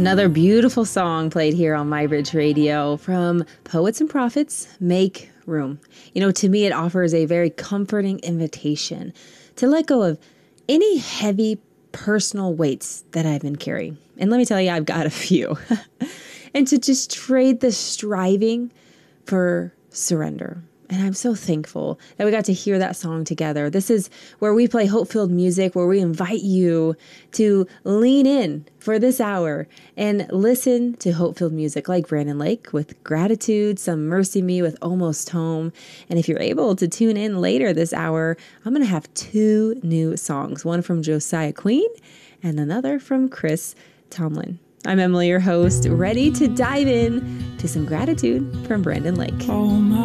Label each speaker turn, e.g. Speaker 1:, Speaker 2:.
Speaker 1: Another beautiful song played here on My Bridge Radio from Poets and Prophets, Make Room. You know, to me, it offers a very comforting invitation to let go of any heavy personal weights that I've been carrying. And let me tell you, I've got a few. And to just trade the striving for surrender. And I'm so thankful that we got to hear that song together. This is where we play hope-filled music, where we invite you to lean in for this hour and listen to hope-filled music like Brandon Lake with Gratitude, Some Mercy Me with Almost Home. And if you're able to tune in later this hour, I'm going to have 2 new songs, one from Josiah Queen and another from Chris Tomlin. I'm Emily, your host, ready to dive in to some gratitude from Brandon Lake.